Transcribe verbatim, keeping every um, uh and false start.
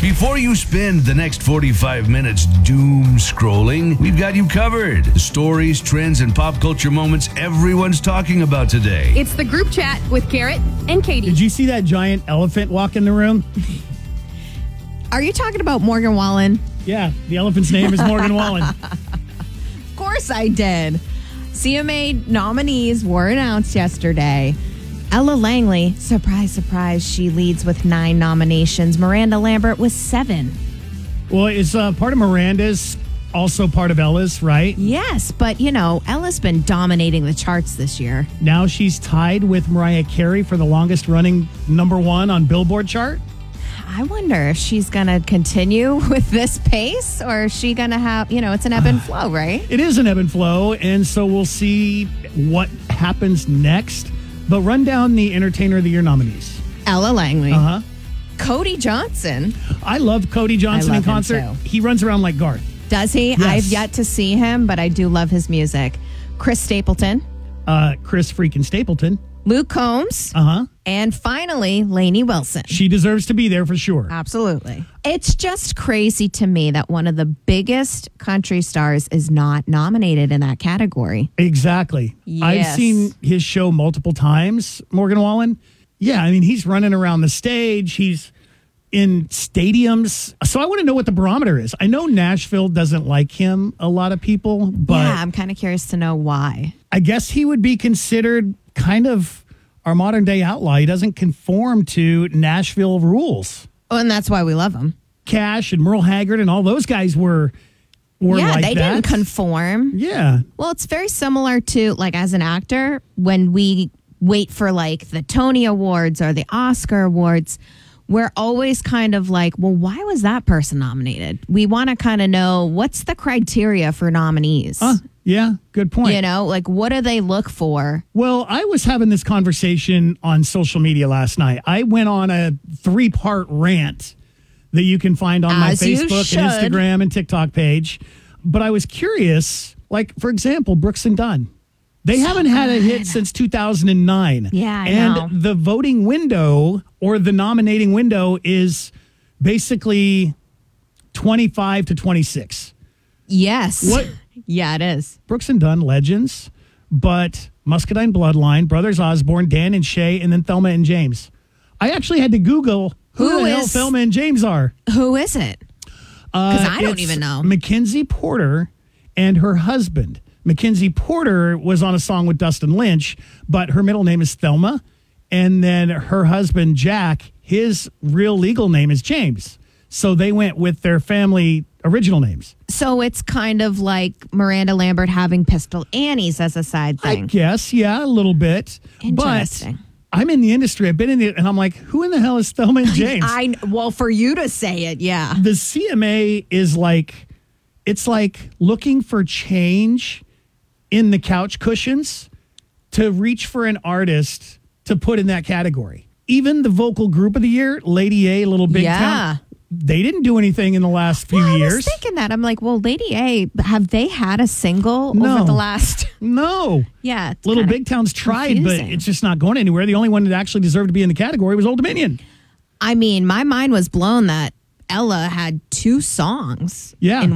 Before you spend the next forty-five minutes doom scrolling, we've got you covered. The stories, trends, and pop culture moments everyone's talking about today. It's the group chat with Garrett and Katie. Did you see that giant elephant walk in the room? Are you talking about Morgan Wallen? Yeah, the elephant's name is Morgan Wallen. Of course I did. C M A nominees were announced yesterday. Ella Langley, surprise, surprise, she leads with nine nominations. Miranda Lambert with seven. Well, it's uh, part of Miranda's, also part of Ella's, right? Yes, but, you know, Ella's been dominating the charts this year. Now she's tied with Mariah Carey for the longest running number one on Billboard chart. I wonder if she's going to continue with this pace, or is she going to have, you know, it's an ebb and flow, right? It is an ebb and flow, and so we'll see what happens next. But run down the Entertainer of the Year nominees. Ella Langley. Uh-huh. Cody Johnson. I love Cody Johnson I love in concert. him too. He runs around like Garth. Does he? Yes. I've yet to see him, but I do love his music. Chris Stapleton. Uh, Chris freaking Stapleton. Luke Combs. Uh-huh. And finally, Lainey Wilson. She deserves to be there for sure. Absolutely. It's just crazy to me that one of the biggest country stars is not nominated in that category. Exactly. Yes. I've seen his show multiple times, Morgan Wallen. Yeah, I mean, he's running around the stage. He's in stadiums. So I want to know what the barometer is. I know Nashville doesn't like him, a lot of people, but yeah, I'm kind of curious to know why. I guess he would be considered kind of our modern day outlaw. He doesn't conform to Nashville rules. Oh, and that's why we love him. Cash and Merle Haggard and all those guys were were yeah, like they that. didn't conform. Yeah. Well, it's very similar to, like, as an actor, when we wait for, like, the Tony Awards or the Oscar Awards, we're always kind of like, well, why was that person nominated? We want to kind of know, what's the criteria for nominees? Uh, yeah, good point. You know, like, what do they look for? Well, I was having this conversation on social media last night. I went on a three-part rant that you can find on As my you Facebook should. and Instagram and TikTok page. But I was curious, like, for example, Brooks and Dunn. They So haven't had a good. hit since two thousand nine. Yeah, I and know. the voting window or the nominating window is basically twenty-five to twenty-six. Yes. What? Yeah, it is. Brooks and Dunn, legends, but Muscadine Bloodline, Brothers Osborne, Dan and Shay, and then Thelma and James. I actually had to Google who, Who the hell is- Thelma and James are. Who is it? Because I don't even know. Mackenzie Porter and her husband. Mackenzie Porter was on a song with Dustin Lynch, but her middle name is Thelma. And then her husband, Jack, his real legal name is James. So they went with their family original names. So it's kind of like Miranda Lambert having Pistol Annies as a side I thing. guess, yeah, a little bit. Interesting. But I'm in the industry. I've been in it, and I'm like, who in the hell is Thelma and James? I well, for you to say it, yeah. The C M A is like, it's like looking for change in the couch cushions to reach for an artist to put in that category. Even the vocal group of the year, Lady A, Little Big Yeah. Town, they didn't do anything in the last few Well, I years. was thinking that. I'm like, well, Lady A, have they had a single No. over the last? No. Yeah. It's Little kinda Big Town's tried, confusing. but it's just not going anywhere. The only one that actually deserved to be in the category was Old Dominion. I mean, my mind was blown that Ella had two songs. Yeah. in